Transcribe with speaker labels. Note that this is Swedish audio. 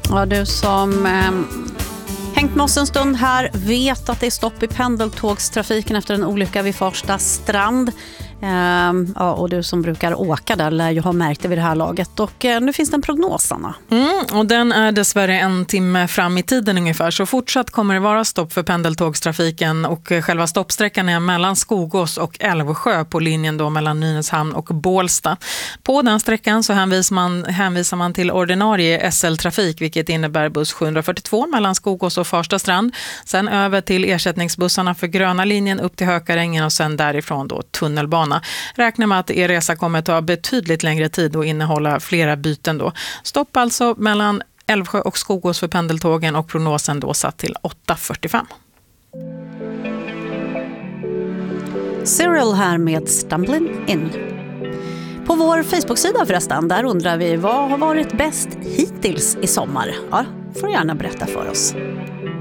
Speaker 1: Ja, du som hängt med oss en stund här vet att det är stopp i pendeltågstrafiken efter en olycka vid Farsta strand. Ja, och du som brukar åka där lär ju ha märkt det vid det här laget. Och nu finns det en prognos, Anna.
Speaker 2: Och den är dessvärre en timme fram i tiden ungefär. Så fortsatt kommer det vara stopp för pendeltågstrafiken. Och själva stoppsträckan är mellan Skogås och Älvsjö på linjen då mellan Nynäshamn och Bålsta. På den sträckan så hänvisar man till ordinarie SL-trafik, vilket innebär buss 742 mellan Skogås och Farsta strand. Sen över till ersättningsbussarna för gröna linjen upp till Hökarängen och sen därifrån då tunnelbanan. Räknar med att er resa kommer att ta betydligt längre tid och innehålla flera byten då. Stopp alltså mellan Älvsjö och Skogås för pendeltågen och prognosen då satt till 8:45.
Speaker 1: Cyril här med Stumbling In. På vår Facebook-sida förresten, där undrar vi vad har varit bäst hittills i sommar? Ja, får du gärna berätta för oss.